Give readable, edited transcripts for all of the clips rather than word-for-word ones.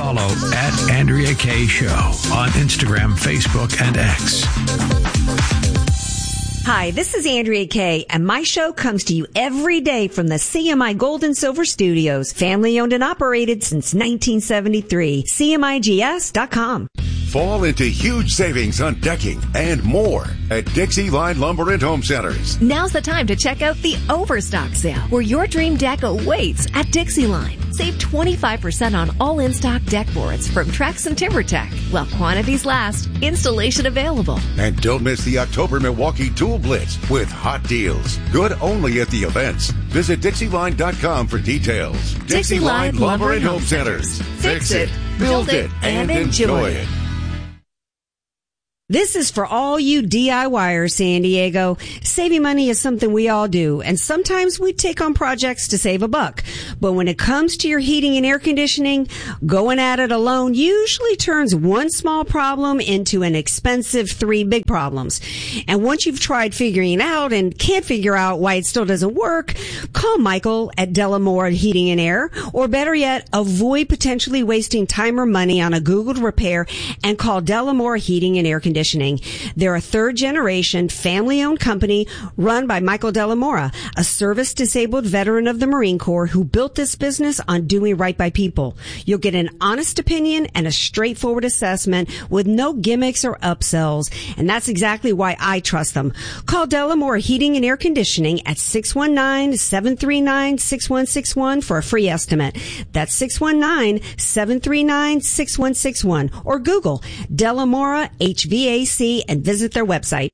follow at Andrea Kaye Show on Instagram, Facebook, and X. Hi, this is Andrea Kaye, and my show comes to you every day from the CMI Gold and Silver Studios, family owned and operated since 1973. CMIGS.com. Fall into huge savings on decking and more at Dixie Line Lumber and Home Centers. Now's the time to check out the Overstock Sale, where your dream deck awaits at Dixie Line. Save 25% on all in-stock deck boards from Trex and TimberTech. While quantities last, installation available. And don't miss the October Milwaukee Tool Blitz with hot deals. Good only at the events. Visit DixieLine.com for details. Dixie Line Lumber and Home Centers. Fix it, build it, and enjoy it. This is for all you DIYers, San Diego. Saving money is something we all do, and sometimes we take on projects to save a buck. But when it comes to your heating and air conditioning, going at it alone usually turns one small problem into an expensive 3 big problems. And once you've tried figuring it out and can't figure out why it still doesn't work, call Michael at Delamore Heating and Air, or better yet, avoid potentially wasting time or money on a Googled repair and call Delamore Heating and Air Conditioning. They're a third-generation, family-owned company run by Michael Delamora, a service-disabled veteran of the Marine Corps who built this business on doing right by people. You'll get an honest opinion and a straightforward assessment with no gimmicks or upsells, and that's exactly why I trust them. Call Delamora Heating and Air Conditioning at 619-739-6161 for a free estimate. That's 619-739-6161, or Google Delamora HVAC and visit their website.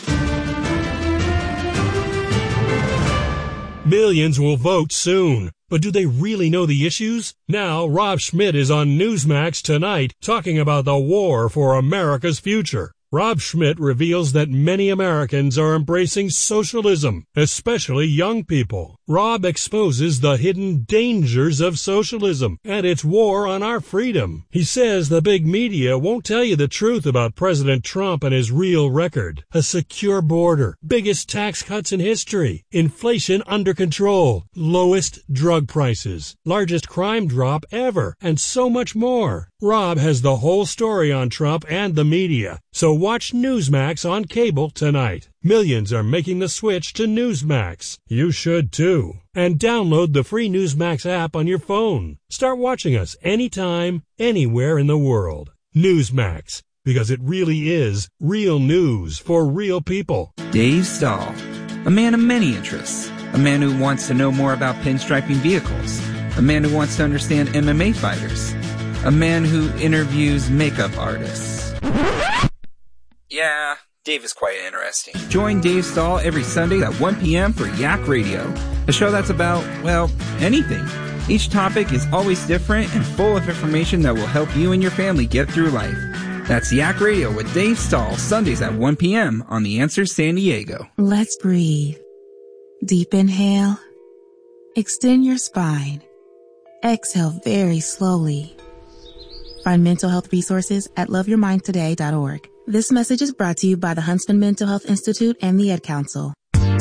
Millions will vote soon, but do they really know the issues? Now, Rob Schmidt is on Newsmax tonight talking about the war for America's future. Rob Schmidt reveals that many Americans are embracing socialism, especially young people. Rob exposes the hidden dangers of socialism and its war on our freedom. He says the big media won't tell you the truth about President Trump and his real record. A secure border, biggest tax cuts in history, inflation under control, lowest drug prices, largest crime drop ever, and so much more. Rob has the whole story on Trump and the media, so watch Newsmax on cable tonight. Millions are making the switch to Newsmax. You should too. And download the free Newsmax app on your phone. Start watching us anytime, anywhere in the world. Newsmax, because it really is real news for real people. Dave Stahl, a man of many interests. A man who wants to know more about pinstriping vehicles. A man who wants to understand MMA fighters. A man who interviews makeup artists. Yeah, Dave is quite interesting. Join Dave Stahl every Sunday at 1 p.m. for Yak Radio, a show that's about, well, anything. Each topic is always different and full of information that will help you and your family get through life. That's Yak Radio with Dave Stahl, Sundays at 1 p.m. on The Answer San Diego. Let's breathe. Deep inhale. Extend your spine. Exhale very slowly. Find mental health resources at loveyourmindtoday.org. This message is brought to you by the Huntsman Mental Health Institute and the Ed Council.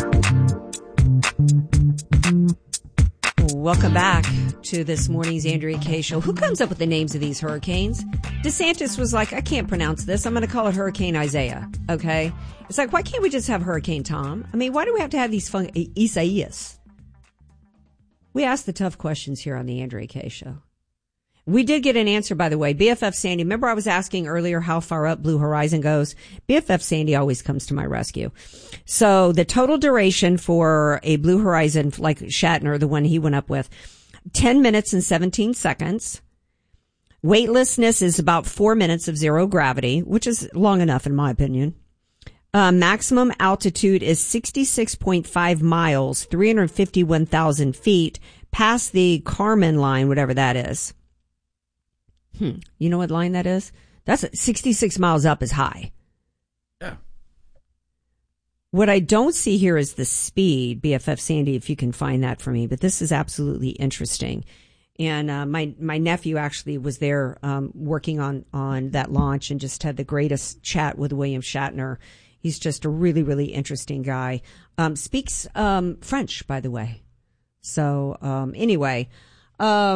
Welcome back to this morning's Andrea Kaye Show. Who comes up with the names of these hurricanes? DeSantis was like, I can't pronounce this. I'm going to call it Hurricane Isaiah. Okay? It's like, why can't we just have Hurricane Tom? I mean, why do we have to have these Isaias? We ask the tough questions here on the Andrea Kaye Show. We did get an answer, by the way. BFF Sandy, remember I was asking earlier how far up Blue Horizon goes? BFF Sandy always comes to my rescue. So the total duration for a Blue Horizon, like Shatner, the one he went up with, 10 minutes and 17 seconds. Weightlessness is about 4 minutes of zero gravity, which is long enough in my opinion. Maximum altitude is 66.5 miles, 351,000 feet, past the Kármán line, whatever that is. You know what line that is? That's 66 miles up is high. Yeah. What I don't see here is the speed, BFF Sandy, if you can find that for me. But this is absolutely interesting. And my nephew actually was there working on that launch and just had the greatest chat with William Shatner. He's just a really, really interesting guy. Speaks French, by the way. So anyway,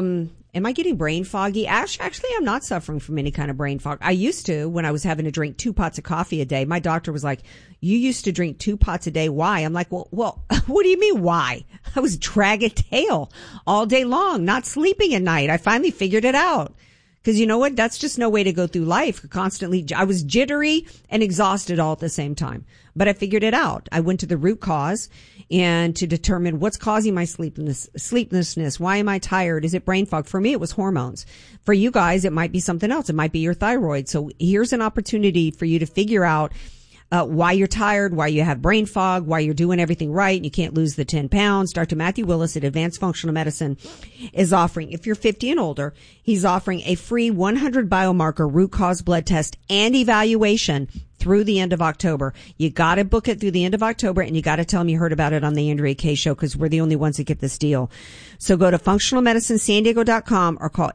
Am I getting brain foggy? Actually, I'm not suffering from any kind of brain fog. I used to when I was having to drink 2 pots of coffee a day. My doctor was like, you used to drink 2 pots a day. Why? I'm like, well, what do you mean why? I was dragging tail all day long, not sleeping at night. I finally figured it out. Because you know what? That's just no way to go through life. Constantly, I was jittery and exhausted all at the same time. But I figured it out. I went to the root cause and to determine what's causing my sleeplessness. Why am I tired? Is it brain fog? For me, it was hormones. For you guys, it might be something else. It might be your thyroid. So here's an opportunity for you to figure out why you're tired, why you have brain fog, why you're doing everything right and you can't lose the 10 pounds. Dr. Matthew Willis at Advanced Functional Medicine is offering, if you're 50 and older, he's offering a free 100 biomarker root cause blood test and evaluation through the end of October. You got to book it through the end of October, and you got to tell him you heard about it on the Andrea Kaye Show, because we're the only ones that get this deal. So go to functionalmedicinesandiego.com or call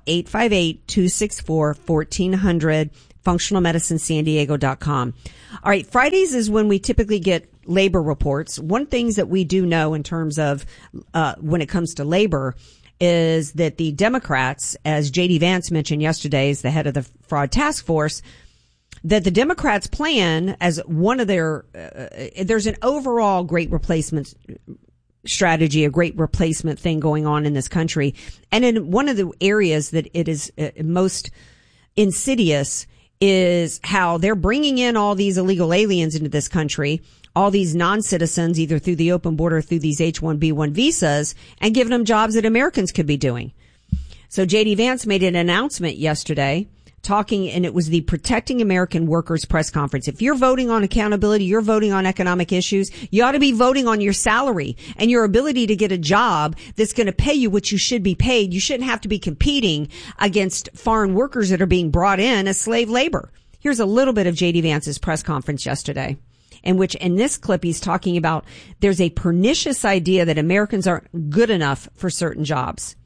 858-264-1400. functionalmedicinesandiego.com. All right, Fridays is when we typically get labor reports. One thing that we do know in terms of when it comes to labor is that the Democrats, as J.D. Vance mentioned yesterday, as the head of the fraud task force, that the Democrats' plan as one of their there's an overall great replacement strategy, a great replacement thing going on in this country. And in one of the areas that it is most insidious is how they're bringing in all these illegal aliens into this country, all these non-citizens, either through the open border or through these H-1B1 visas, and giving them jobs that Americans could be doing. So J.D. Vance made an announcement yesterday talking, and it was the Protecting American Workers press conference. If you're voting on accountability, you're voting on economic issues, you ought to be voting on your salary and your ability to get a job that's going to pay you what you should be paid. You shouldn't have to be competing against foreign workers that are being brought in as slave labor. Here's a little bit of J.D. Vance's press conference yesterday, in which in this clip he's talking about there's a pernicious idea that Americans aren't good enough for certain jobs.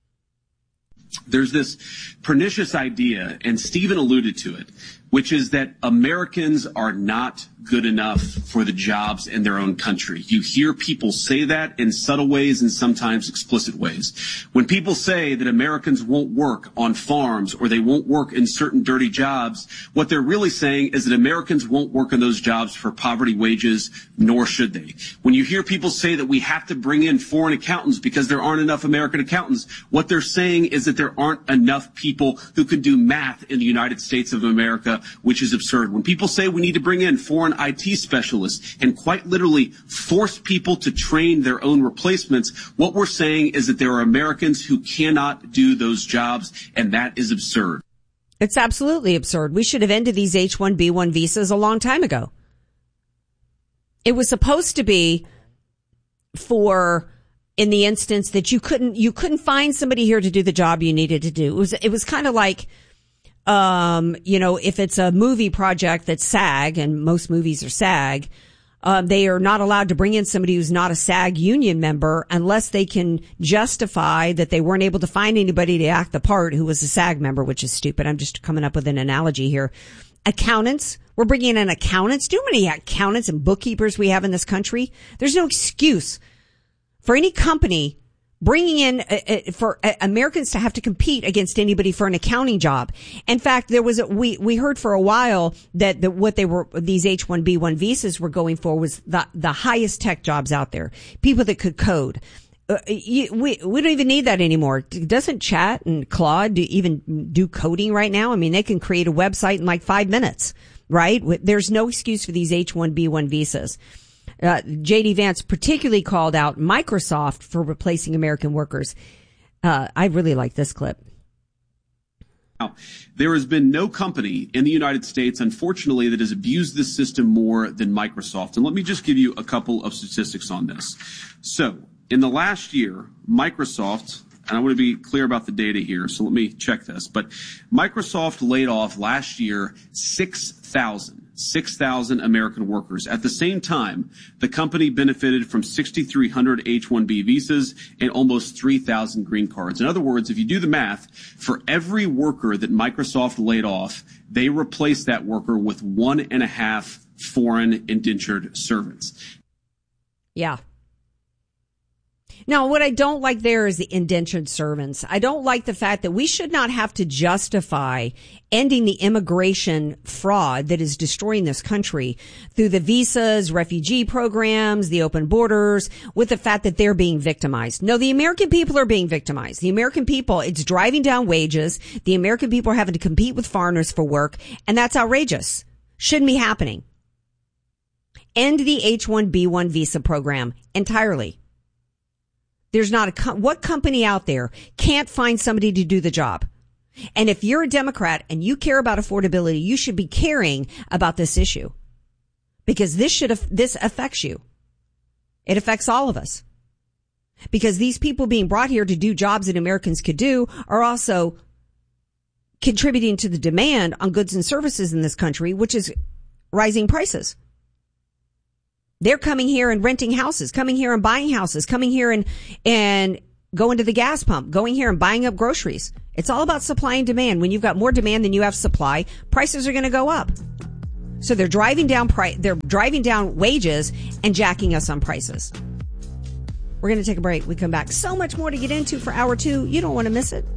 There's this pernicious idea, and Stephen alluded to it, which is that Americans are not good enough for the jobs in their own country. You hear people say that in subtle ways and sometimes explicit ways. When people say that Americans won't work on farms or they won't work in certain dirty jobs, what they're really saying is that Americans won't work in those jobs for poverty wages, nor should they. When you hear people say that we have to bring in foreign accountants because there aren't enough American accountants, what they're saying is that there aren't enough people who can do math in the United States of America, which is absurd. When people say we need to bring in foreign IT specialists and quite literally force people to train their own replacements, what we're saying is that there are Americans who cannot do those jobs, and that is absurd. It's absolutely absurd. We should have ended these H-1B1 visas a long time ago. It was supposed to be for, in the instance that you couldn't find somebody here to do the job you needed to do. It was kind of like, if it's a movie project that's SAG, and most movies are SAG, they are not allowed to bring in somebody who's not a SAG union member unless they can justify that they weren't able to find anybody to act the part who was a SAG member, which is stupid. I'm just coming up with an analogy here. Accountants. We're bringing in accountants. Do you know how many accountants and bookkeepers we have in this country? There's no excuse for any company bringing in for Americans to have to compete against anybody for an accounting job. In fact, there was we heard for a while that what these H-1B1 visas were going for was the highest tech jobs out there, people that could code. We don't even need that anymore. Doesn't Chat and Claude even do coding right now? I mean, they can create a website in like 5 minutes, right? There's no excuse for these H-1B1 visas. J.D. Vance particularly called out Microsoft for replacing American workers. I really like this clip. Now, there has been no company in the United States, unfortunately, that has abused this system more than Microsoft. And let me just give you a couple of statistics on this. So, in the last year, Microsoft, and I want to be clear about the data here, so let me check this, but Microsoft laid off last year 6,000 American workers. At the same time, the company benefited from 6,300 H-1B visas and almost 3,000 green cards. In other words, if you do the math, for every worker that Microsoft laid off, they replaced that worker with 1.5 foreign indentured servants. Yeah. Now, what I don't like there is the indentured servants. I don't like the fact that we should not have to justify ending the immigration fraud that is destroying this country through the visas, refugee programs, the open borders, with the fact that they're being victimized. No, the American people are being victimized. The American people, it's driving down wages. The American people are having to compete with foreigners for work, and that's outrageous. Shouldn't be happening. End the H-1B1 visa program entirely. There's not what company out there can't find somebody to do the job? And if you're a Democrat and you care about affordability, you should be caring about this issue, because this affects you. It affects all of us, because these people being brought here to do jobs that Americans could do are also contributing to the demand on goods and services in this country, which is rising prices. They're coming here and renting houses, coming here and buying houses, coming here and going to the gas pump, going here and buying up groceries. It's all about supply and demand. When you've got more demand than you have supply, prices are going to go up. So they're driving down wages and jacking us on prices. We're going to take a break. We come back. So much more to get into for hour 2. You don't want to miss it.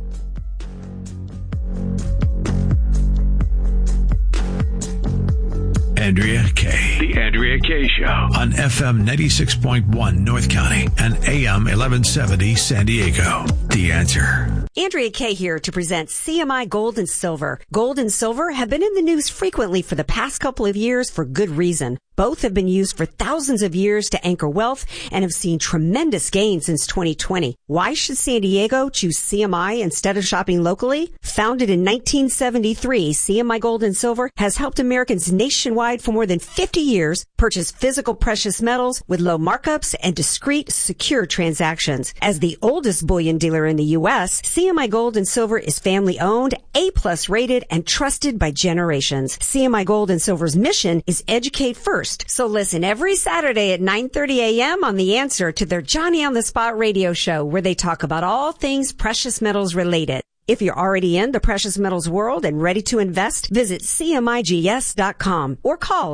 Andrea Kaye. The Andrea Kaye Show on FM 96.1 North County and AM 1170 San Diego. The Answer. Andrea Kaye here to present CMI Gold and Silver. Gold and silver have been in the news frequently for the past couple of years for good reason. Both have been used for thousands of years to anchor wealth and have seen tremendous gains since 2020. Why should San Diego choose CMI instead of shopping locally? Founded in 1973, CMI Gold and Silver has helped Americans nationwide for more than 50 years purchase physical precious metals with low markups and discreet, secure transactions. As the oldest bullion dealer in the U.S., CMI Gold and Silver is family-owned, A+ rated, and trusted by generations. CMI Gold and Silver's mission is educate first. So listen every Saturday at 9:30 a.m. on The Answer to their Johnny on the Spot radio show, where they talk about all things precious metals related. If you're already in the precious metals world and ready to invest, visit CMIGS.com or call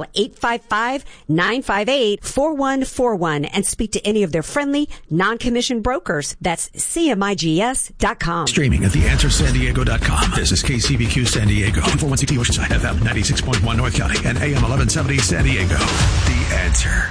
855-958-4141 and speak to any of their friendly, non-commissioned brokers. That's CMIGS.com. Streaming at theanswersandiego.com. This is KCBQ San Diego, 441CT Oceanside, FM 96.1 North County, and AM 1170 San Diego. The Answer.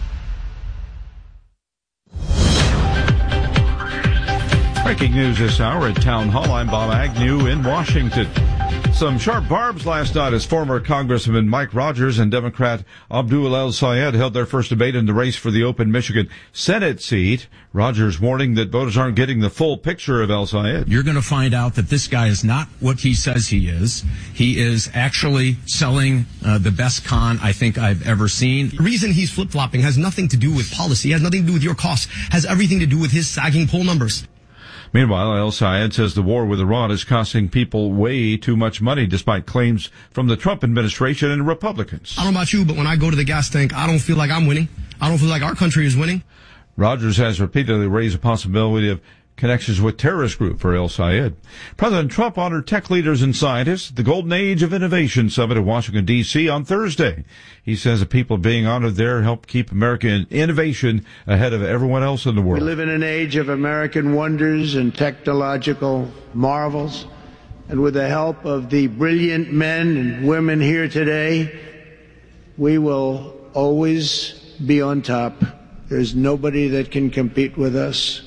Breaking news this hour at Town Hall. I'm Bob Agnew in Washington. Some sharp barbs last night as former Congressman Mike Rogers and Democrat Abdul El-Sayed held their first debate in the race for the open Michigan Senate seat. Rogers warning that voters aren't getting the full picture of El-Sayed. You're going to find out that this guy is not what he says he is. He is actually selling the best con I think I've ever seen. The reason he's flip-flopping has nothing to do with policy, has nothing to do with your costs, has everything to do with his sagging poll numbers. Meanwhile, El-Sayed says the war with Iran is costing people way too much money, despite claims from the Trump administration and Republicans. I don't know about you, but when I go to the gas tank, I don't feel like I'm winning. I don't feel like our country is winning. Rogers has repeatedly raised the possibility of connections with terrorist group for El-Sayed. President Trump honored tech leaders and scientists at the Golden Age of Innovation Summit in Washington, D.C. on Thursday. He says the people being honored there help keep American innovation ahead of everyone else in the world. We live in an age of American wonders and technological marvels, and with the help of the brilliant men and women here today, we will always be on top. There's nobody that can compete with us.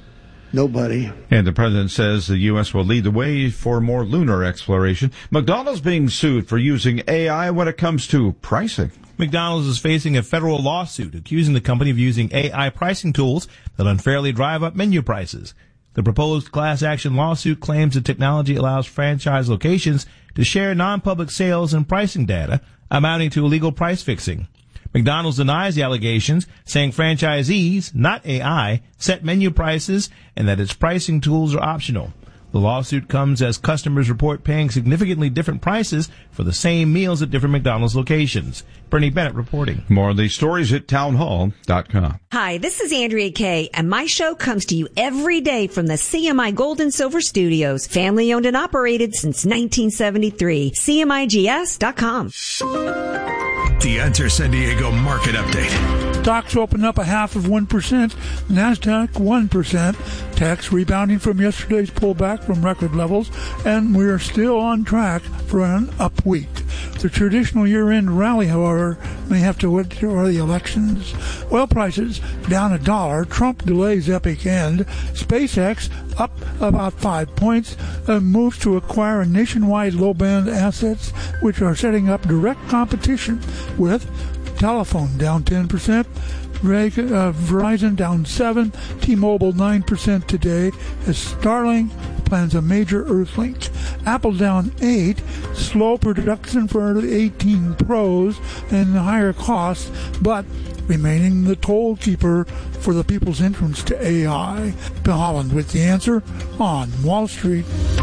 Nobody. And the president says the U.S. will lead the way for more lunar exploration. McDonald's being sued for using AI when it comes to pricing. McDonald's is facing a federal lawsuit accusing the company of using AI pricing tools that unfairly drive up menu prices. The proposed class action lawsuit claims the technology allows franchise locations to share non-public sales and pricing data, amounting to illegal price fixing. McDonald's denies the allegations, saying franchisees, not AI, set menu prices and that its pricing tools are optional. The lawsuit comes as customers report paying significantly different prices for the same meals at different McDonald's locations. Bernie Bennett reporting. More of these stories at townhall.com. Hi, this is Andrea Kaye, and my show comes to you every day from the CMI Gold and Silver Studios, family owned and operated since 1973. CMIGS.com. The Answer San Diego Market Update. Stocks open up 0.5%. NASDAQ 1%. Tech's rebounding from yesterday's pullback from record levels, and we are still on track for an up week. The traditional year-end rally, however, may have to wait for the elections. Oil prices down $1. Trump delays epic end. SpaceX up about 5 points. Moves to acquire nationwide low-band assets, which are setting up direct competition with telephone down 10%. Verizon down 7%, T-Mobile 9% today as Starlink plans a major Earthlink. Apple down 8%, slow production for the 18 Pros and higher costs, but remaining the toll keeper for the people's entrance to AI. Bill Holland with the answer on Wall Street.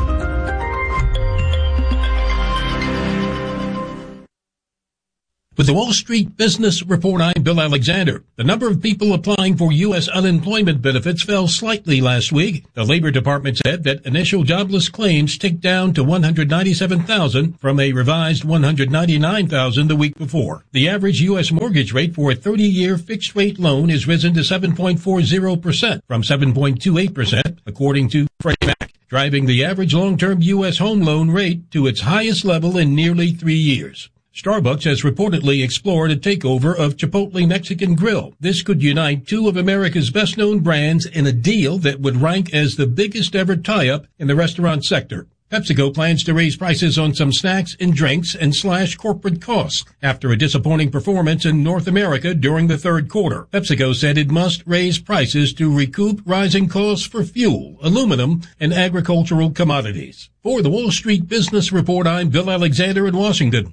With the Wall Street Business Report, I'm Bill Alexander. The number of people applying for U.S. unemployment benefits fell slightly last week. The Labor Department said that initial jobless claims ticked down to 197,000 from a revised 199,000 the week before. The average U.S. mortgage rate for a 30-year fixed-rate loan has risen to 7.40% from 7.28%, according to Freddie Mac, driving the average long-term U.S. home loan rate to its highest level in nearly 3 years. Starbucks has reportedly explored a takeover of Chipotle Mexican Grill. This could unite two of America's best-known brands in a deal that would rank as the biggest ever tie-up in the restaurant sector. PepsiCo plans to raise prices on some snacks and drinks and slash corporate costs after a disappointing performance in North America during the third quarter. PepsiCo said it must raise prices to recoup rising costs for fuel, aluminum, and agricultural commodities. For the Wall Street Business Report, I'm Bill Alexander in Washington.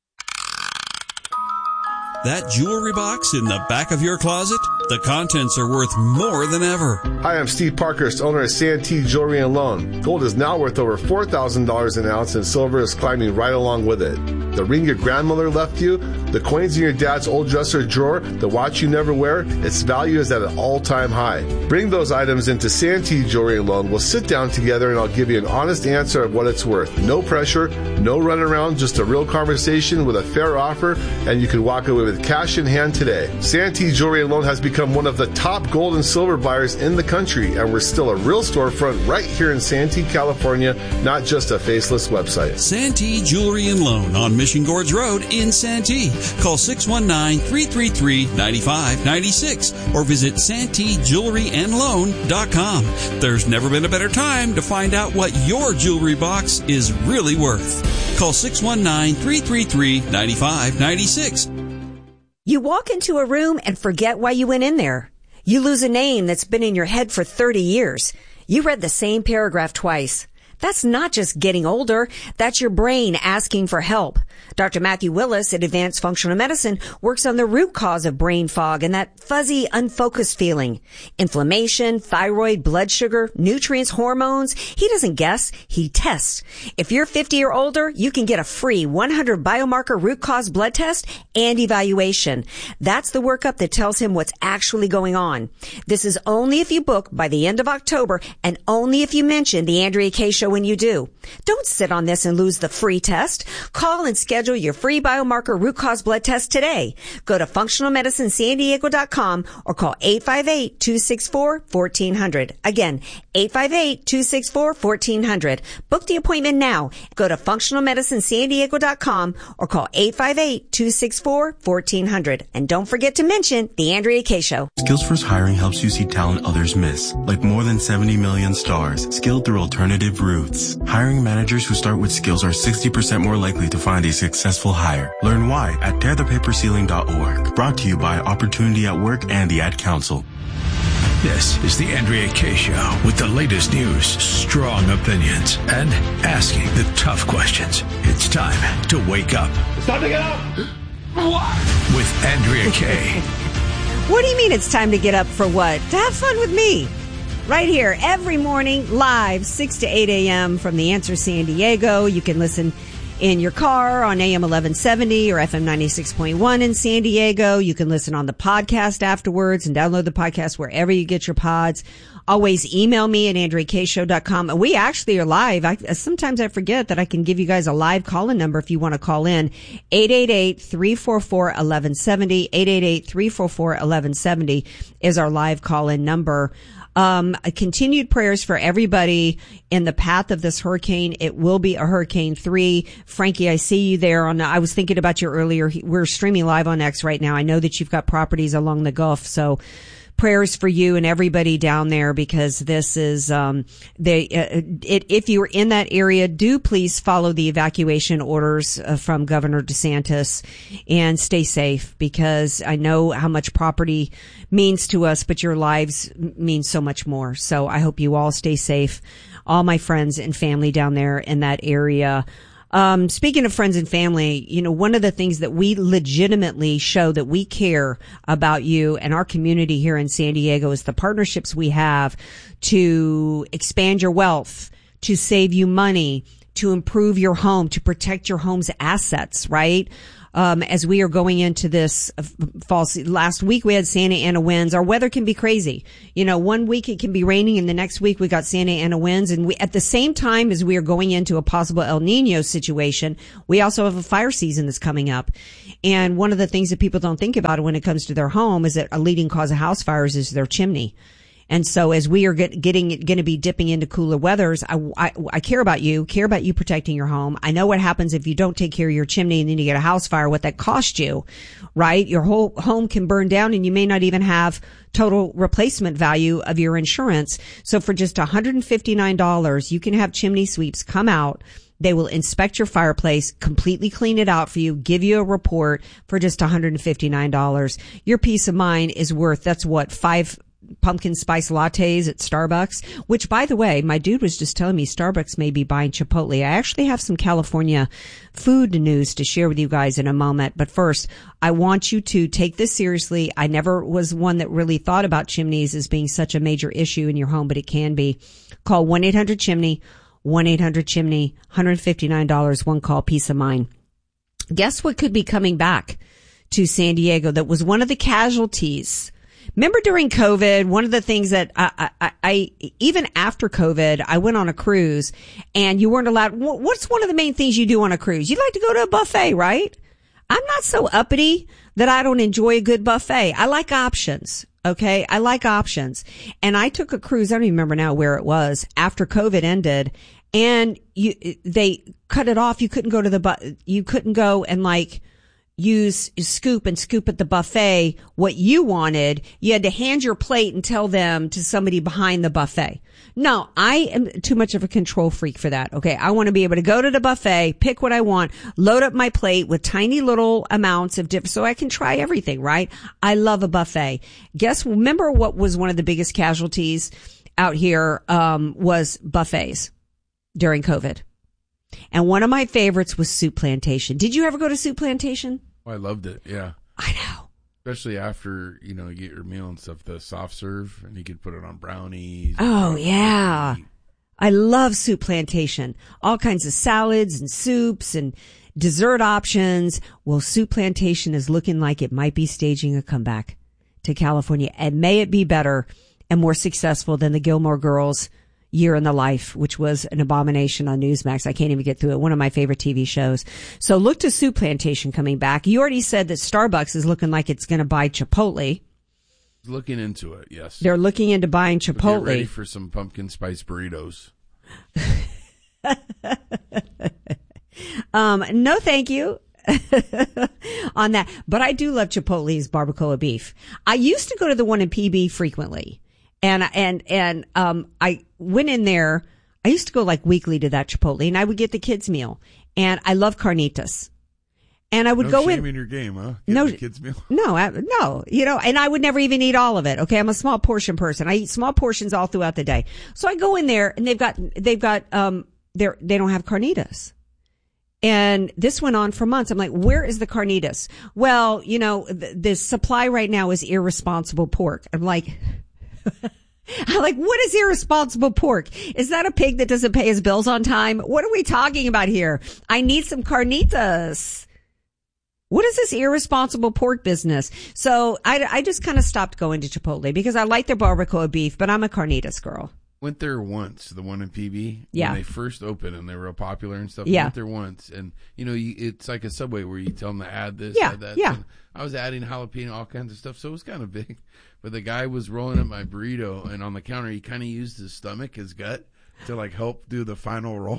That jewelry box in the back of your closet? The contents are worth more than ever. Hi, I'm Steve Parkhurst, owner of Santee Jewelry and Loan. Gold is now worth over $4,000 an ounce, and silver is climbing right along with it. The ring your grandmother left you, the coins in your dad's old dresser drawer, the watch you never wear, its value is at an all-time high. Bring those items into Santee Jewelry and Loan. We'll sit down together and I'll give you an honest answer of what it's worth. No pressure, no runaround, just a real conversation with a fair offer, and you can walk away with cash in hand today. Santee Jewelry and Loan has become one of the top gold and silver buyers in the country, and we're still a real storefront right here in Santee, California, not just a faceless website. Santee Jewelry and Loan on Mission Gorge Road in Santee. Call 619-333-9596 or visit SanteeJewelryandLoan.com. There's never been a better time to find out what your jewelry box is really worth. Call 619-333-9596. You walk into a room and forget why you went in there. You lose a name that's been in your head for 30 years. You read the same paragraph twice. That's not just getting older. That's your brain asking for help. Dr. Matthew Willis at Advanced Functional Medicine works on the root cause of brain fog and that fuzzy, unfocused feeling. Inflammation, thyroid, blood sugar, nutrients, hormones. He doesn't guess. He tests. If you're 50 or older, you can get a free 100 biomarker root cause blood test and evaluation. That's the workup that tells him what's actually going on. This is only if you book by the end of October and only if you mention the Andrea Kaye Show when you do. Don't sit on this and lose the free test. Call and schedule your free biomarker root cause blood test today. Go to functionalmedicinesandiego.com or call 858-264-1400. Again, 858-264-1400. Book the appointment now. Go to functionalmedicinesandiego.com or call 858-264-1400. And don't forget to mention the Andrea Kaye Show. SkillsFirst Hiring helps you see talent others miss, like more than 70 million stars, skilled through alternative routes. Hiring managers who start with skills are 60% more likely to find a successful hire. Learn why at tearthepaperceiling.org. Brought to you by Opportunity at Work and the Ad Council. This is the Andrea Kaye Show with the latest news, strong opinions, and asking the tough questions. It's time to wake up. It's time to get up! What? With Andrea Kaye. What do you mean it's time to get up for what? To have fun with me. Right here, every morning, live, 6 to 8 a.m. from The Answer San Diego. You can listen in your car on AM 1170 or FM 96.1 in San Diego. You can listen on the podcast afterwards and download the podcast wherever you get your pods. Always email me at AndreaKShow.com. And we actually are live. Sometimes I forget that I can give you guys a live call-in number if you want to call in. 888-344-1170. 888-344-1170 is our live call-in number. Continued prayers for everybody in the path of this hurricane. It will be a Hurricane 3. Frankie, I see you there I was thinking about you earlier. We're streaming live on X right now. I know that you've got properties along the Gulf, so prayers for you and everybody down there, because this is, if you're in that area, do please follow the evacuation orders from Governor DeSantis and stay safe, because I know how much property means to us, but your lives mean so much more. So I hope you all stay safe. All my friends and family down there in that area. Speaking of friends and family, one of the things that we legitimately show that we care about you and our community here in San Diego is the partnerships we have to expand your wealth, to save you money, to improve your home, to protect your home's assets, right? As we are going into this fall, last week we had Santa Ana winds. Our weather can be crazy. 1 week it can be raining and the next week we got Santa Ana winds. And at the same time as we are going into a possible El Nino situation, we also have a fire season that's coming up. And one of the things that people don't think about when it comes to their home is that a leading cause of house fires is their chimney. And so as we are going to be dipping into cooler weathers, I care about you protecting your home. I know what happens if you don't take care of your chimney and then you get a house fire, what that costs you, right? Your whole home can burn down and you may not even have total replacement value of your insurance. So for just $159, you can have chimney sweeps come out. They will inspect your fireplace, completely clean it out for you, give you a report for just $159. Your peace of mind is worth, that's what, 5 pumpkin spice lattes at Starbucks, which, by the way, my dude was just telling me Starbucks may be buying Chipotle. I actually have some California food news to share with you guys in a moment. But first, I want you to take this seriously. I never was one that really thought about chimneys as being such a major issue in your home, but it can be. Call 1-800-CHIMNEY, 1-800-CHIMNEY, $159, one call, peace of mind. Guess what could be coming back to San Diego that was one of the casualties? Remember during COVID, one of the things that I even after COVID, I went on a cruise and you weren't allowed. What's one of the main things you do on a cruise? You like to go to a buffet, right? I'm not so uppity that I don't enjoy a good buffet. I like options. Okay. I like options. And I took a cruise. I don't even remember now where it was after COVID ended, and they cut it off. You couldn't go to you couldn't go and use scoop at the buffet what you wanted. You had to hand your plate and tell them to somebody behind the buffet. No, I am too much of a control freak for that. Okay. I want to be able to go to the buffet, pick what I want, load up my plate with tiny little amounts of so I can try everything, right? I love a buffet. Remember what was one of the biggest casualties out here, was buffets during COVID. And one of my favorites was Soup Plantation. Did you ever go to Soup Plantation? Oh, I loved it. Yeah. I know. Especially after, you get your meal and stuff, the soft serve, and you could put it on brownies. Oh, yeah. I love Soup Plantation. All kinds of salads and soups and dessert options. Well, Soup Plantation is looking like it might be staging a comeback to California. And may it be better and more successful than the Gilmore Girls Year in the Life, which was an abomination on Newsmax. I can't even get through it. One of my favorite TV shows. So look to Soup Plantation coming back. You already said that Starbucks is looking like it's going to buy Chipotle. Looking into it, yes. They're looking into buying Chipotle. Get ready for some pumpkin spice burritos. No, thank you. On that. But I do love Chipotle's barbacoa beef. I used to go to the one in PB frequently. And I went in there. I used to go weekly to that Chipotle, and I would get the kids' meal. And I love carnitas. And I would go in. No shame in your game, huh? Getting the kids' meal? No. And I would never even eat all of it. Okay. I'm a small portion person. I eat small portions all throughout the day. So I go in there and they don't have carnitas. And this went on for months. I'm like, where is the carnitas? Well, the supply right now is irresponsible pork. I'm like, I'm like, what is irresponsible pork? Is that a pig that doesn't pay his bills on time? What are we talking about here? I need some carnitas. What is this irresponsible pork business? So I just kind of stopped going to Chipotle because I like their barbacoa beef, but I'm a carnitas girl. Went there once, the one in PB. Yeah. When they first opened and they were real popular and stuff. Yeah. I went there once. And, it's like a Subway where you tell them to add this, Yeah, add that. yeah. And I was adding jalapeno, all kinds of stuff. So it was kind of big. But the guy was rolling up my burrito, and on the counter, he kind of used his stomach, his gut, to like help do the final roll.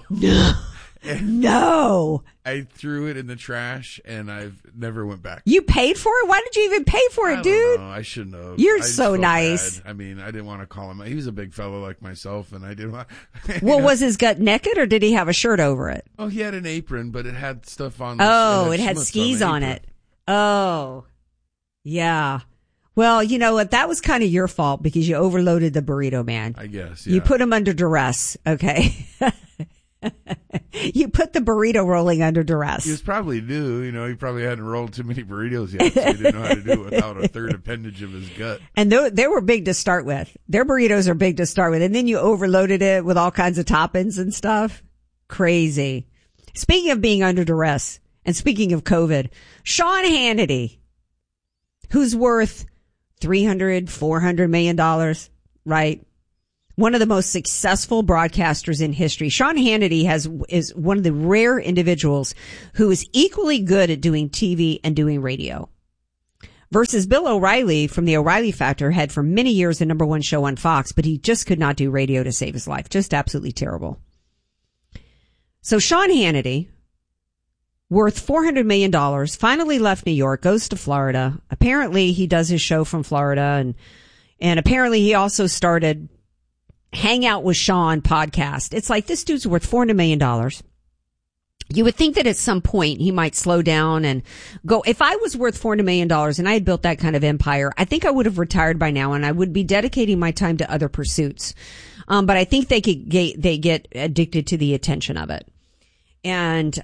No. I threw it in the trash, and I've never went back. You paid for it? Why did you even pay for it, dude? No, I shouldn't have. You're I just so felt nice. bad. I mean, I didn't want to call him. He was a big fellow like myself, and I didn't want. Well, was his gut naked, or did he have a shirt over it? Oh, he had an apron, but it had stuff on. Oh, it had schmutz skis the on apron. it. Oh, yeah. Well, you know what? That was kind of your fault because you overloaded the burrito, man. I guess. You put him under duress. Okay. You put the burrito rolling under duress. He was probably new. He probably hadn't rolled too many burritos yet, so he didn't know how to do it without a third appendage of his gut. And they were big to start with. Their burritos are big to start with. And then you overloaded it with all kinds of toppings and stuff. Crazy. Speaking of being under duress and speaking of COVID, Sean Hannity, who's worth $300-400 million, right? One of the most successful broadcasters in history. Sean Hannity is one of the rare individuals who is equally good at doing TV and doing radio. Versus Bill O'Reilly from the O'Reilly Factor had for many years the number one show on Fox, but he just could not do radio to save his life. Just absolutely terrible. So Sean Hannity, worth $400 million, finally left New York, goes to Florida. Apparently he does his show from Florida, and apparently he also started Hang Out with Sean podcast. It's like, this dude's worth $400 million. You would think that at some point he might slow down and go. If I was worth $400 million and I had built that kind of empire, I think I would have retired by now and I would be dedicating my time to other pursuits. But I think they get addicted to the attention of it. And,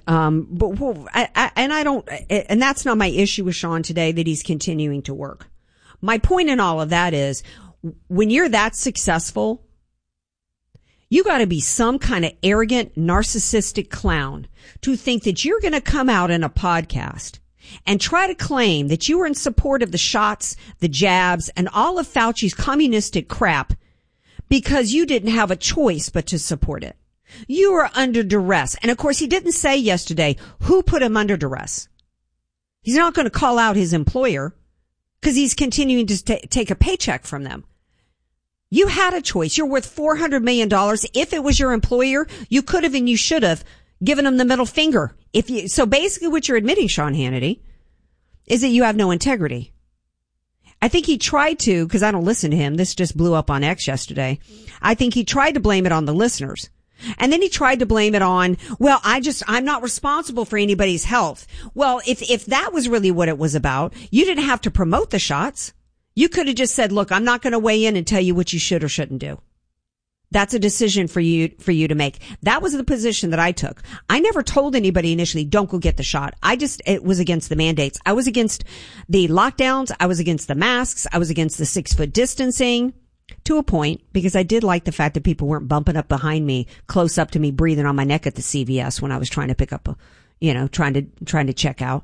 and that's not my issue with Sean today, that he's continuing to work. My point in all of that is, when you're that successful, you got to be some kind of arrogant, narcissistic clown to think that you're going to come out in a podcast and try to claim that you were in support of the shots, the jabs, and all of Fauci's communistic crap because you didn't have a choice but to support it. You are under duress. And of course, he didn't say yesterday who put him under duress. He's not going to call out his employer because he's continuing to take a paycheck from them. You had a choice. You're worth $400 million. If it was your employer, you could have and you should have given him the middle finger. So basically what you're admitting, Sean Hannity, is that you have no integrity. I think he tried to, because I don't listen to him. This just blew up on X yesterday. I think he tried to blame it on the listeners. And then he tried to blame it on, well, I'm not responsible for anybody's health. Well, if that was really what it was about, you didn't have to promote the shots. You could have just said, look, I'm not going to weigh in and tell you what you should or shouldn't do. That's a decision for you to make. That was the position that I took. I never told anybody initially, don't go get the shot. It was against the mandates. I was against the lockdowns. I was against the masks. I was against the 6-foot distancing to a point, because I did like the fact that people weren't bumping up behind me, close up to me, breathing on my neck at the CVS when I was trying to pick up trying to check out.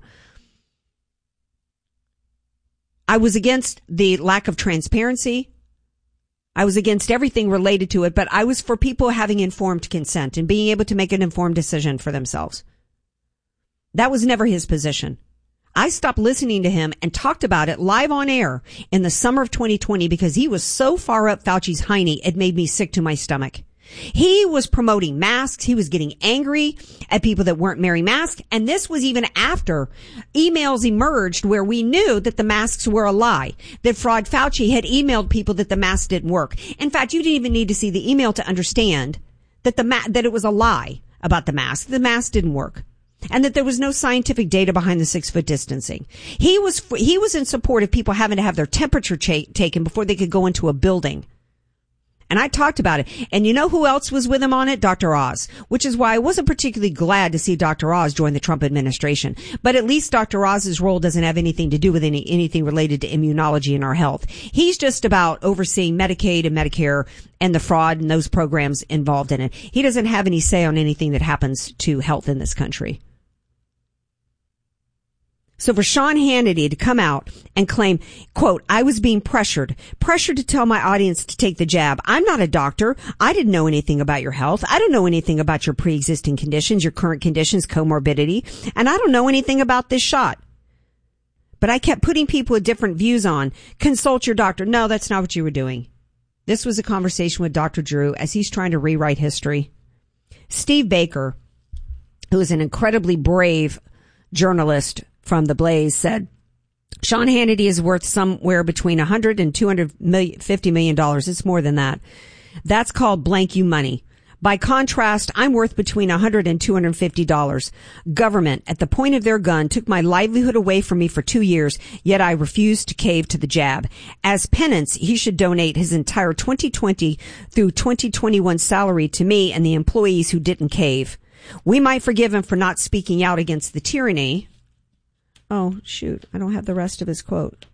I was against the lack of transparency. I was against everything related to it, but I was for people having informed consent and being able to make an informed decision for themselves. That was never his position. I stopped listening to him and talked about it live on air in the summer of 2020 because he was so far up Fauci's hiney, it made me sick to my stomach. He was promoting masks. He was getting angry at people that weren't wearing masks. And this was even after emails emerged where we knew that the masks were a lie, that Fraud Fauci had emailed people that the masks didn't work. In fact, you didn't even need to see the email to understand that that it was a lie about the mask. The mask didn't work. And that there was no scientific data behind the 6-foot distancing. He was in support of people having to have their temperature taken before they could go into a building. And I talked about it. And you know who else was with him on it? Dr. Oz, which is why I wasn't particularly glad to see Dr. Oz join the Trump administration. But at least Dr. Oz's role doesn't have anything to do with anything related to immunology and our health. He's just about overseeing Medicaid and Medicare and the fraud and those programs involved in it. He doesn't have any say on anything that happens to health in this country. So for Sean Hannity to come out and claim, quote, I was being pressured to tell my audience to take the jab. I'm not a doctor. I didn't know anything about your health. I don't know anything about your pre-existing conditions, your current conditions, comorbidity, and I don't know anything about this shot. But I kept putting people with different views on. Consult your doctor. No, that's not what you were doing. This was a conversation with Dr. Drew as he's trying to rewrite history. Steve Baker, who is an incredibly brave journalist from The Blaze, said Sean Hannity is worth somewhere between $100 and $250 million. It's more than that. That's called blank you money. By contrast, I'm worth between $100 and $250. Government, at the point of their gun, took my livelihood away from me for 2 years, yet I refused to cave to the jab. As penance, he should donate his entire 2020 through 2021 salary to me and the employees who didn't cave. We might forgive him for not speaking out against the tyranny. Oh, shoot. I don't have the rest of his quote.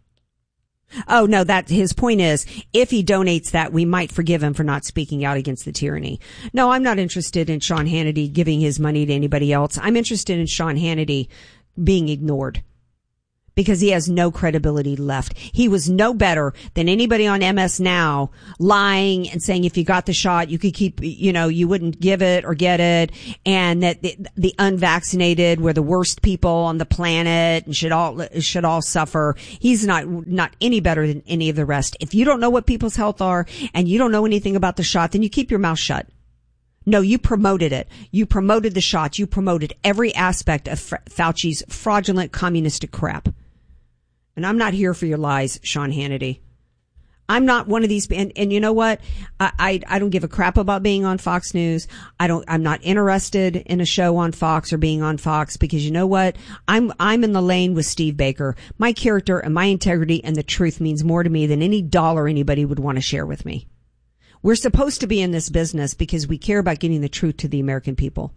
Oh, no, that his point is, if he donates that, we might forgive him for not speaking out against the tyranny. No, I'm not interested in Sean Hannity giving his money to anybody else. I'm interested in Sean Hannity being ignored because he has no credibility left. He was no better than anybody on MS Now lying and saying if you got the shot, you could keep, you wouldn't give it or get it, and that the unvaccinated were the worst people on the planet and should all suffer. He's not any better than any of the rest. If you don't know what people's health are and you don't know anything about the shot, then you keep your mouth shut. No, you promoted it. You promoted the shots. You promoted every aspect of Fauci's fraudulent communistic crap. And I'm not here for your lies, Sean Hannity. I'm not one of these, and you know what? I don't give a crap about being on Fox News. I'm not interested in a show on Fox or being on Fox because you know what? I'm in the lane with Steve Baker. My character and my integrity and the truth means more to me than any dollar anybody would want to share with me. We're supposed to be in this business because we care about getting the truth to the American people,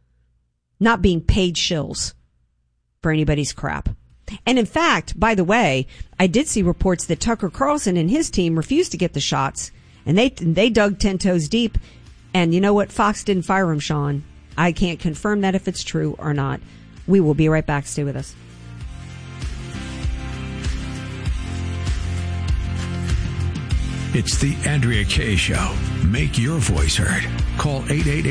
not being paid shills for anybody's crap. And in fact, by the way, I did see reports that Tucker Carlson and his team refused to get the shots, and they dug 10 toes deep. And you know what? Fox didn't fire him, Sean. I can't confirm that if it's true or not. We will be right back. Stay with us. It's the Andrea Kaye Show. Make your voice heard. Call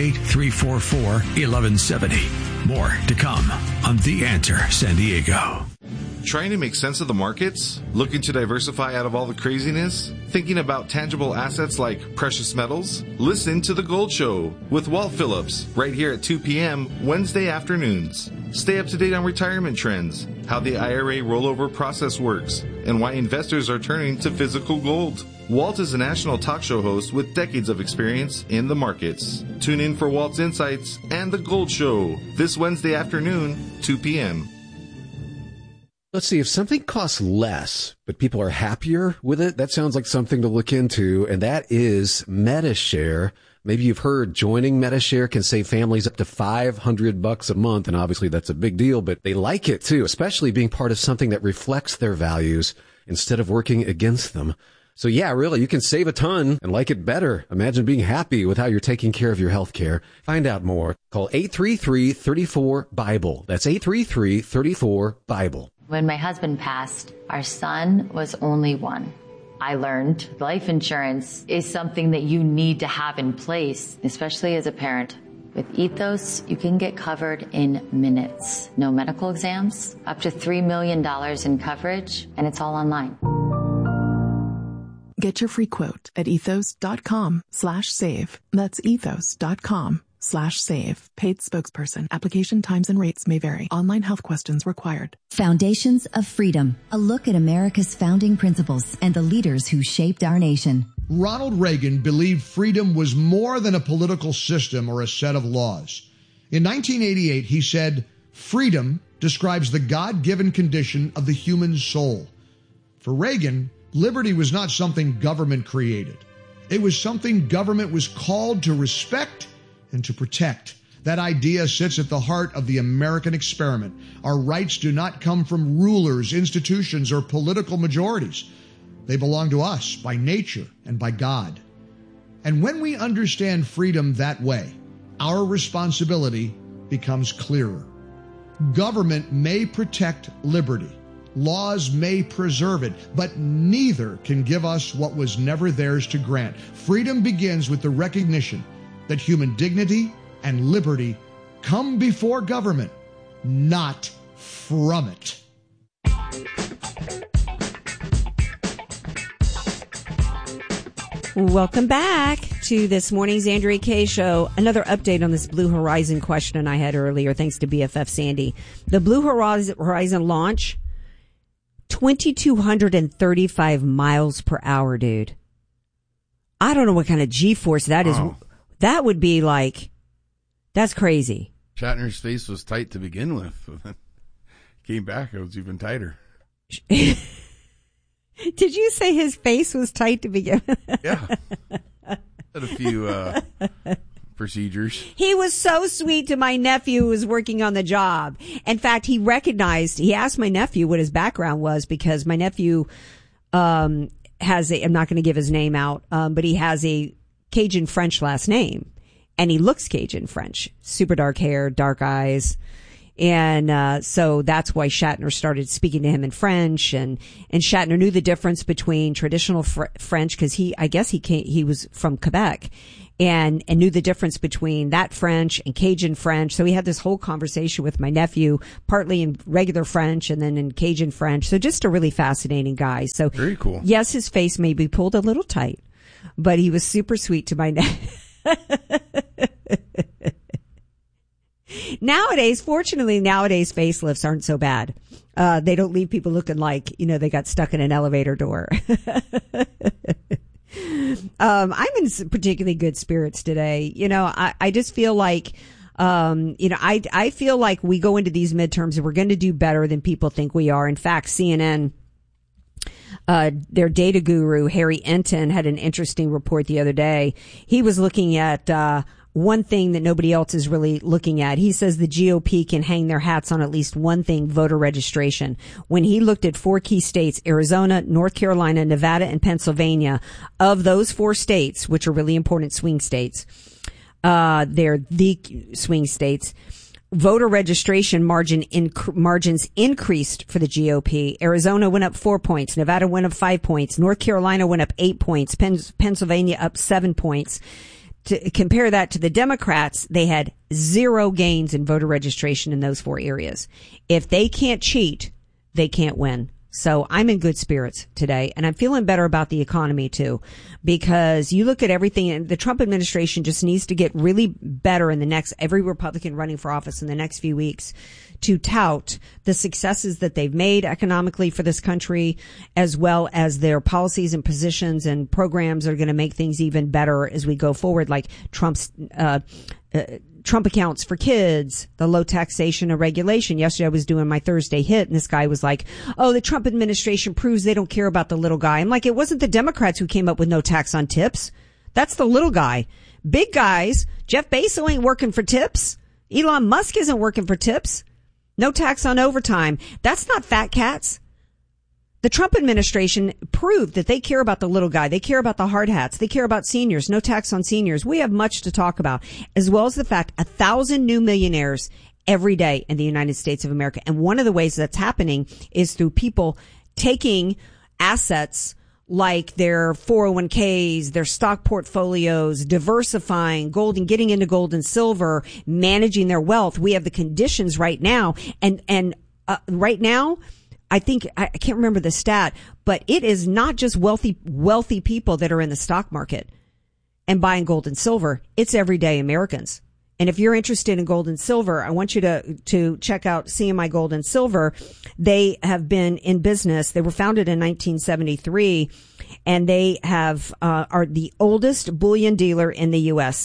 888-344-1170. More to come on The Answer San Diego. Trying to make sense of the markets? Looking to diversify out of all the craziness? Thinking about tangible assets like precious metals? Listen to The Gold Show with Walt Phillips right here at 2 p.m. Wednesday afternoons. Stay up to date on retirement trends, how the IRA rollover process works, and why investors are turning to physical gold. Walt is a national talk show host with decades of experience in the markets. Tune in for Walt's Insights and The Gold Show this Wednesday afternoon, 2 p.m. Let's see, if something costs less, but people are happier with it, that sounds like something to look into, and that is Medi-Share. Maybe you've heard joining Medi-Share can save families up to $500 a month, and obviously that's a big deal, but they like it too, especially being part of something that reflects their values instead of working against them. So yeah, really, you can save a ton and like it better. Imagine being happy with how you're taking care of your health care. Find out more. Call 833-34-BIBLE. That's 833-34-BIBLE. When my husband passed, our son was only one. I learned life insurance is something that you need to have in place, especially as a parent. With Ethos, you can get covered in minutes. No medical exams, up to $3 million in coverage, and it's all online. Get your free quote at ethos.com/save. That's ethos.com/save. Paid spokesperson. Application times and rates may vary. Online health questions required. Foundations of Freedom. A look at America's founding principles and the leaders who shaped our nation. Ronald Reagan believed freedom was more than a political system or a set of laws. In 1988, he said, "Freedom describes the God-given condition of the human soul." For Reagan, liberty was not something government created. It was something government was called to respect and to protect. That idea sits at the heart of the American experiment. Our rights do not come from rulers, institutions, or political majorities. They belong to us by nature and by God. And when we understand freedom that way, our responsibility becomes clearer. Government may protect liberty. Laws may preserve it, but neither can give us what was never theirs to grant. Freedom begins with the recognition that human dignity and liberty come before government, not from it. Welcome back to this morning's Andrea Kaye Show. Another update on this Blue Horizon question I had earlier, thanks to BFF Sandy. The Blue Horizon launch, 2,235 miles per hour, dude. I don't know what kind of G-force that is. That would be like, that's crazy. Shatner's face was tight to begin with. Came back, it was even tighter. Did you say his face was tight to begin with? Yeah. Had a few procedures. He was so sweet to my nephew who was working on the job. In fact, he asked my nephew what his background was, because my nephew I'm not going to give his name out, but he has a Cajun French last name. And he looks Cajun French. Super dark hair, dark eyes. And so that's why Shatner started speaking to him in French, and Shatner knew the difference between traditional French, because he was from Quebec, and knew the difference between that French and Cajun French. So he had this whole conversation with my nephew, partly in regular French and then in Cajun French. So just a really fascinating guy. So very cool. Yes, his face may be pulled a little tight, but he was super sweet to my nephew. Fortunately, facelifts aren't so bad. They don't leave people looking like, they got stuck in an elevator door. I'm in particularly good spirits today. I just feel like, I feel like we go into these midterms and we're going to do better than people think we are. In fact, CNN, their data guru, Harry Enton, had an interesting report the other day. He was looking at, one thing that nobody else is really looking at. He says the GOP can hang their hats on at least one thing: voter registration. When he looked at 4 key states, Arizona, North Carolina, Nevada, and Pennsylvania, of those 4 states, which are really important swing states, they're the swing states, voter registration margins increased for the GOP. Arizona went up 4 points. Nevada went up 5 points. North Carolina went up 8 points. Pennsylvania up 7 points. To compare that to the Democrats, they had 0 gains in voter registration in those 4 areas. If they can't cheat, they can't win. So I'm in good spirits today, and I'm feeling better about the economy too, because you look at everything, and the Trump administration just needs to get really better in every Republican running for office in the next few weeks to tout the successes that they've made economically for this country, as well as their policies and positions and programs that are going to make things even better as we go forward, like Trump's Trump accounts for kids, the low taxation and regulation. Yesterday I was doing my Thursday hit, and this guy was like, oh, the Trump administration proves they don't care about the little guy. I'm like, it wasn't the Democrats who came up with no tax on tips. That's the little guy. Big guys, Jeff Bezos ain't working for tips. Elon Musk isn't working for tips. No tax on overtime. That's not fat cats. The Trump administration proved that they care about the little guy. They care about the hard hats. They care about seniors. No tax on seniors. We have much to talk about, as well as the fact 1,000 new millionaires every day in the United States of America. And one of the ways that's happening is through people taking assets like their 401ks, their stock portfolios, diversifying gold and getting into gold and silver, managing their wealth. We have the conditions right now. And right now, I think, I can't remember the stat, but it is not just wealthy people that are in the stock market and buying gold and silver. It's everyday Americans. And if you're interested in gold and silver, I want you to check out CMI Gold and Silver. They have been in business. They were founded in 1973, and they are the oldest bullion dealer in the U.S.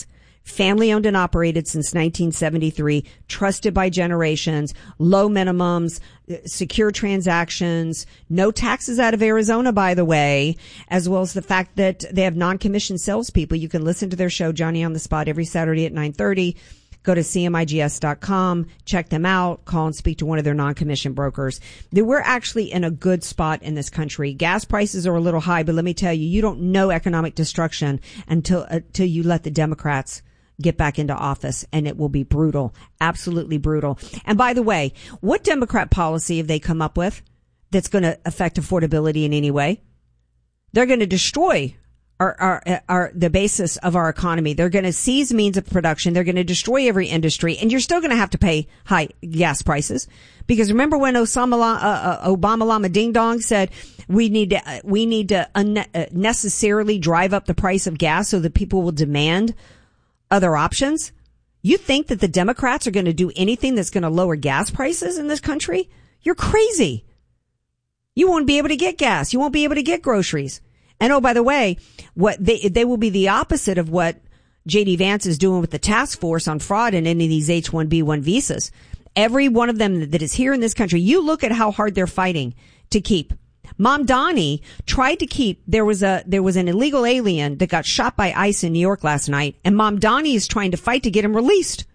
family owned and operated since 1973, trusted by generations, low minimums, secure transactions, no taxes out of Arizona, by the way, as well as the fact that they have non-commissioned salespeople. You can listen to their show, Johnny on the Spot, every Saturday at 9:30. Go to CMIGS.com, check them out, call and speak to one of their non-commissioned brokers. We're actually in a good spot in this country. Gas prices are a little high, but let me tell you, you don't know economic destruction until you let the Democrats get back into office, and it will be brutal, absolutely brutal. And by the way, what Democrat policy have they come up with that's going to affect affordability in any way? They're going to destroy the basis of our economy. They're going to seize means of production. They're going to destroy every industry, and you're still going to have to pay high gas prices. Because remember when Obama Lama Ding Dong said we need to unnecessarily drive up the price of gas so that people will demand other options? You think that the Democrats are going to do anything that's going to lower gas prices in this country? You're crazy. You won't be able to get gas. You won't be able to get groceries. And oh, by the way, what they will be the opposite of what J.D. Vance is doing with the task force on fraud in any of these H-1B1 visas. Every one of them that is here in this country, you look at how hard they're fighting to keep. Mamdani tried to keep, there was an illegal alien that got shot by ICE in New York last night, and Mamdani is trying to fight to get him released.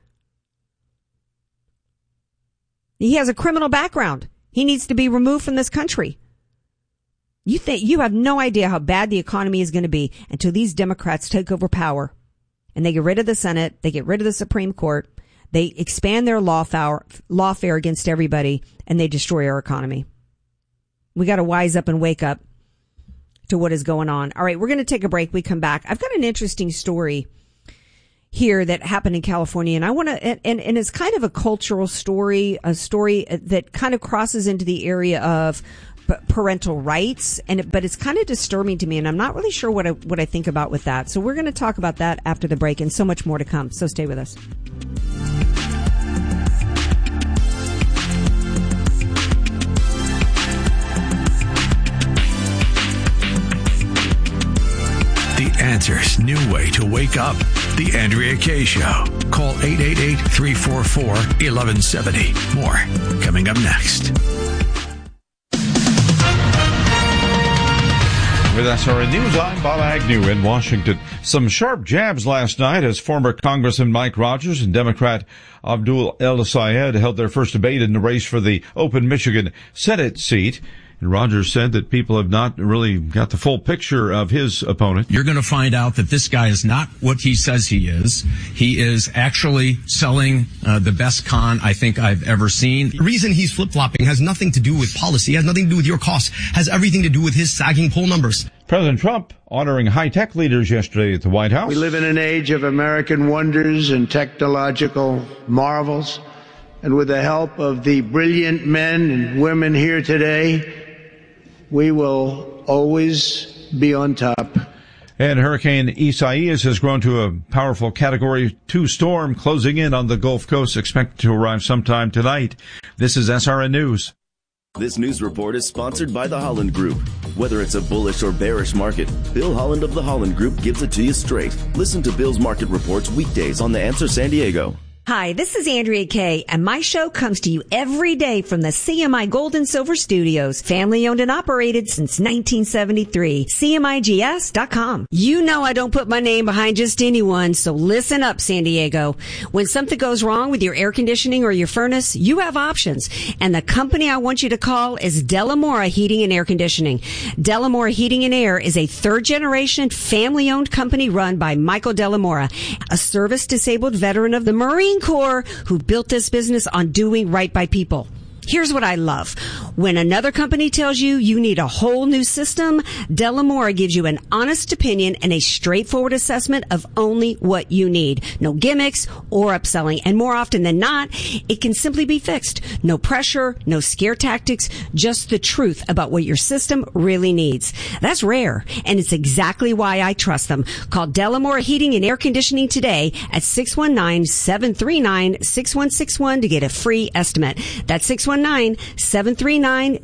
He has a criminal background. He needs to be removed from this country. You have no idea how bad the economy is going to be until these Democrats take over power and they get rid of the Senate, they get rid of the Supreme Court, they expand their lawfare against everybody, and they destroy our economy. We got to wise up and wake up to what is going on. All right, we're going to take a break. We come back. I've got an interesting story here that happened in California, and I want to, and it's kind of a cultural story, a story that kind of crosses into the area of parental rights, but it's kind of disturbing to me, and I'm not really sure what I think about with that. So we're going to talk about that after the break, and so much more to come. So stay with us. The Answer's new way to wake up. The Andrea Kaye Show. Call 888-344-1170. More coming up next. With SRN News, I'm Bob Agnew in Washington. Some sharp jabs last night as former Congressman Mike Rogers and Democrat Abdul El-Sayed held their first debate in the race for the open Michigan Senate seat. And Rogers said that people have not really got the full picture of his opponent. You're going to find out that this guy is not what he says he is. He is actually selling the best con I think I've ever seen. The reason he's flip-flopping has nothing to do with policy, has nothing to do with your costs, has everything to do with his sagging poll numbers. President Trump honoring high-tech leaders yesterday at the White House. We live in an age of American wonders and technological marvels. And with the help of the brilliant men and women here today, we will always be on top. And Hurricane Isaias has grown to a powerful Category 2 storm closing in on the Gulf Coast, expected to arrive sometime tonight. This is SRN News. This news report is sponsored by the Holland Group. Whether it's a bullish or bearish market, Bill Holland of the Holland Group gives it to you straight. Listen to Bill's market reports weekdays on The Answer San Diego. Hi, this is Andrea Kaye, and my show comes to you every day from the CMI Gold and Silver Studios, family owned and operated since 1973. CMIGS.com. You know I don't put my name behind just anyone, so listen up, San Diego. When something goes wrong with your air conditioning or your furnace, you have options, and the company I want you to call is Delamora Heating and Air Conditioning. Delamora Heating and Air is a third-generation, family-owned company run by Michael Delamora, a service-disabled veteran of the Marine Corps who built this business on doing right by people. Here's what I love. When another company tells you you need a whole new system, Delamora gives you an honest opinion and a straightforward assessment of only what you need. No gimmicks or upselling. And more often than not, it can simply be fixed. No pressure, no scare tactics, just the truth about what your system really needs. That's rare, and it's exactly why I trust them. Call Delamora Heating and Air Conditioning today at 619-739-6161 to get a free estimate. That's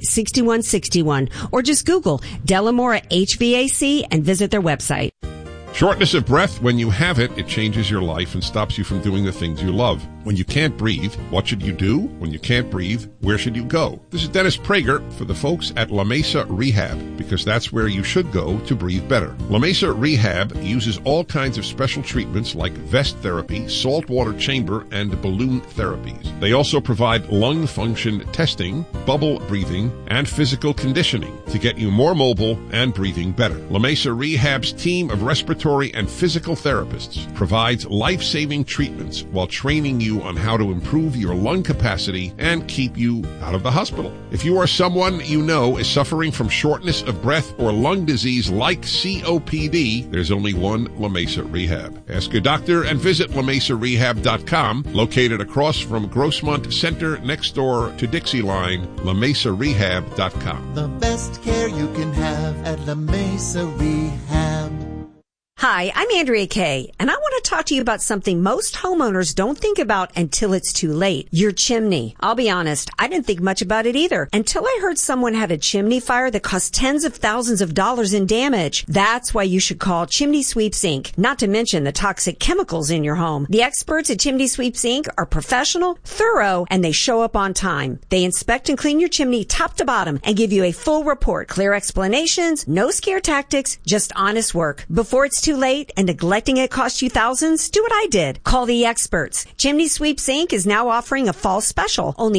619-739-6161. Or just Google Delamora HVAC and visit their website. Shortness of breath, when you have it, it changes your life and stops you from doing the things you love. When you can't breathe, what should you do? When you can't breathe, where should you go? This is Dennis Prager for the folks at La Mesa Rehab, because that's where you should go to breathe better. La Mesa Rehab uses all kinds of special treatments like vest therapy, saltwater chamber, and balloon therapies. They also provide lung function testing, bubble breathing, and physical conditioning to get you more mobile and breathing better. La Mesa Rehab's team of respiratory and physical therapists provides life-saving treatments while training you on how to improve your lung capacity and keep you out of the hospital. If you are someone you know is suffering from shortness of breath or lung disease like COPD, there's only one La Mesa Rehab. Ask your doctor and visit LaMesaRehab.com, located across from Grossmont Center next door to Dixie Line, LaMesaRehab.com. The best care you can have at La Mesa Rehab. Hi, I'm Andrea Kay, and I want to talk to you about something most homeowners don't think about until it's too late. Your chimney. I'll be honest, I didn't think much about it either until I heard someone had a chimney fire that cost tens of thousands of dollars in damage. That's why you should call Chimney Sweeps Inc., not to mention the toxic chemicals in your home. The experts at Chimney Sweeps Inc. are professional, thorough, and they show up on time. They inspect and clean your chimney top to bottom and give you a full report, clear explanations, no scare tactics, just honest work. Before it's too late and neglecting it costs you thousands, do what I did. Call the experts. Chimney Sweeps Inc. is now offering a fall special. Only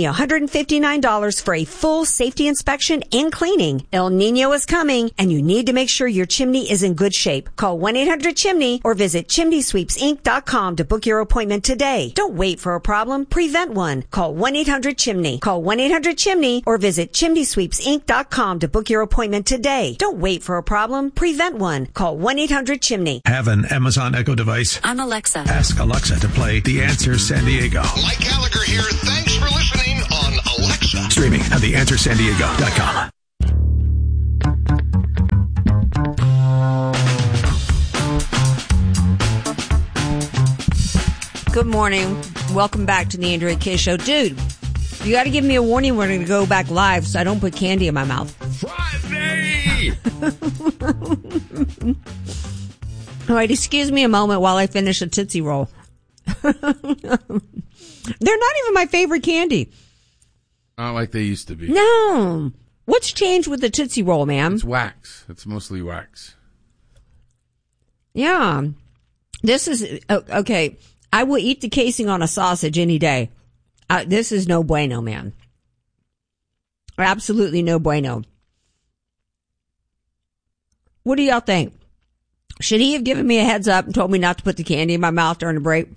$159 for a full safety inspection and cleaning. El Nino is coming, and you need to make sure your chimney is in good shape. Call 1-800-CHIMNEY or visit chimneysweepsinc.com to book your appointment today. Don't wait for a problem. Prevent one. Call 1-800-CHIMNEY. Call 1-800-CHIMNEY or visit chimneysweepsinc.com to book your appointment today. Don't wait for a problem. Prevent one. Call 1-800-CHIMNEY. Have an Amazon Echo device? I'm Alexa. Ask Alexa to play The Answer San Diego. Mike Gallagher here. Thanks for listening on Alexa. Streaming at theanswersandiego.com. Good morning. Welcome back to the Andrea Kay Show. Dude, you got to give me a warning. We're going to go back live so I don't put candy in my mouth. Friday! All right, excuse me a moment while I finish a Tootsie Roll. They're not even my favorite candy. Not like they used to be. No. What's changed with the Tootsie Roll, ma'am? It's wax. It's mostly wax. Yeah. This is, okay, I will eat the casing on a sausage any day. This is no bueno, man. Absolutely no bueno. What do y'all think? Should he have given me a heads up and told me not to put the candy in my mouth during the break?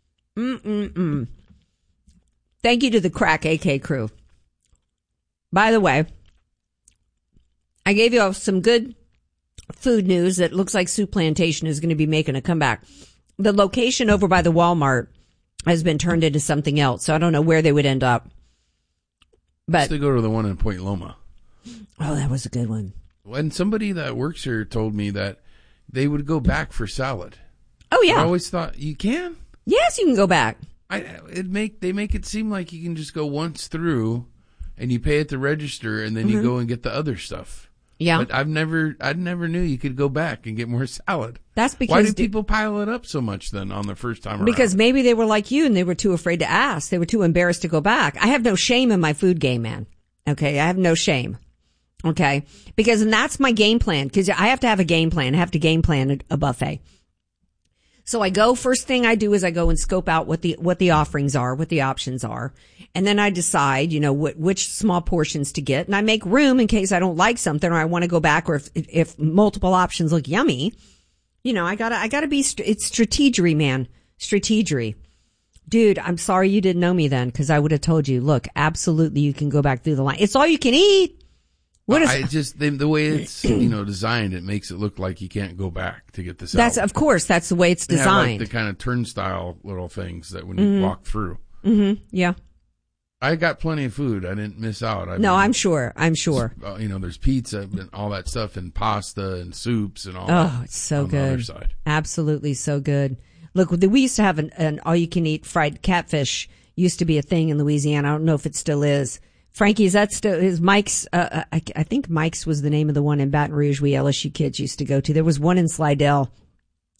Thank you to the Crack AK crew. By the way, I gave you all some good food news that looks like Soup Plantation is going to be making a comeback. The location over by the Walmart has been turned into something else, so I don't know where they would end up. But to go to the one in Point Loma. Oh, that was a good one. And somebody that works here told me that they would go back for salad. Oh yeah, I always thought you can. Yes, you can go back. They make it seem like you can just go once through, and you pay at the register, and then you go and get the other stuff. Yeah, but I never knew you could go back and get more salad. That's because why do people pile it up so much then on the first time around? Because maybe they were like you and they were too afraid to ask. They were too embarrassed to go back. I have no shame in my food game, man. Okay, I have no shame. Okay, because and that's my game plan. Because I have to have a game plan. I have to game plan a buffet. So I go. First thing I do is I go and scope out what the offerings are, what the options are, and then I decide, which small portions to get, and I make room in case I don't like something or I want to go back, or if multiple options look yummy. I gotta be. It's strategery, man. Strategery. Dude, I'm sorry you didn't know me then, because I would have told you. Look, absolutely, you can go back through the line. It's all you can eat. What is the way it's designed? It makes it look like you can't go back to get the salad. That's the way it's designed. Have, like, the kind of turnstile little things that when you walk through. Mm-hmm. Yeah. I got plenty of food. I didn't miss out. I'm sure. There's pizza and all that stuff, and pasta and soups and all. Oh, it's so good. On the other side. Absolutely so good. Look, we used to have an all-you-can-eat fried catfish. Used to be a thing in Louisiana. I don't know if it still is. Frankie, is Mike's? I think Mike's was the name of the one in Baton Rouge we LSU kids used to go to. There was one in Slidell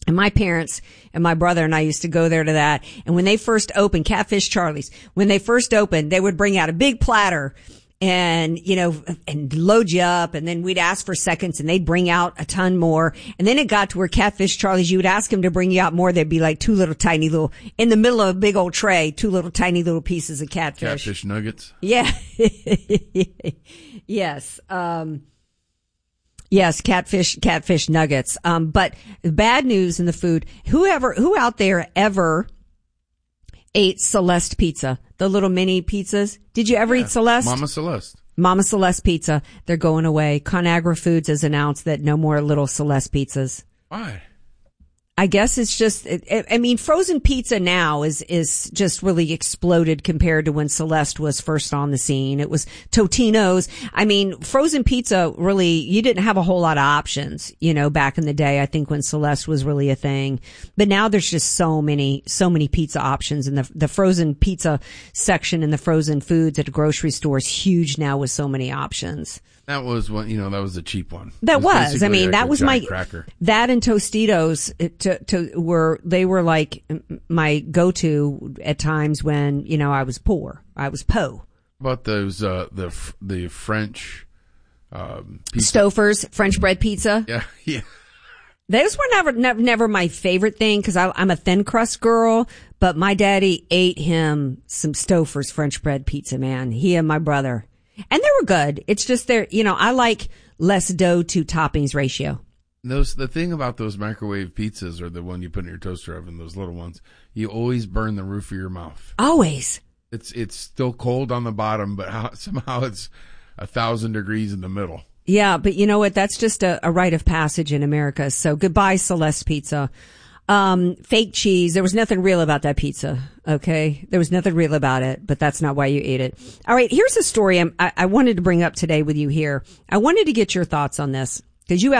And my parents and my brother and I used to go there to that. And when they first opened, Catfish Charlie's, when they first opened, they would bring out a big platter and, and load you up. And then we'd ask for seconds and they'd bring out a ton more. And then it got to where Catfish Charlie's, you would ask them to bring you out more. They'd be like two little tiny little, in the middle of a big old tray, two little tiny little pieces of catfish. Catfish nuggets. Yeah. Yes. Yes, catfish nuggets. But bad news in the food. Who out there ever ate Celeste pizza? The little mini pizzas? Did you ever eat Celeste? Mama Celeste pizza. They're going away. ConAgra Foods has announced that no more little Celeste pizzas. Why? I guess it's just, frozen pizza now is just really exploded compared to when Celeste was first on the scene. It was Totino's. Frozen pizza really, you didn't have a whole lot of options, back in the day, I think when Celeste was really a thing. But now there's just so many pizza options, and the frozen pizza section in the frozen foods at the grocery store is huge now with so many options. That was one, that was the cheap one. That was. That was my cracker. That and Tostitos they were like my go-to at times when, I was poor. I was po. About those the French pizza. Stouffer's French bread pizza. Yeah. Those were never my favorite thing because I'm a thin crust girl, but my daddy ate him some Stouffer's French bread pizza, man. He and my brother. And they were good. It's just I like less dough to toppings ratio. The thing about those microwave pizzas, or the one you put in your toaster oven, those little ones, you always burn the roof of your mouth. Always. It's still cold on the bottom, but somehow it's 1,000 degrees in the middle. Yeah, but you know what? That's just a rite of passage in America. So goodbye, Celeste pizza. Fake cheese. There was nothing real about that pizza. Okay. There was nothing real about it, but that's not why you ate it. All right. Here's a story I wanted to bring up today with you here. I wanted to get your thoughts on this because you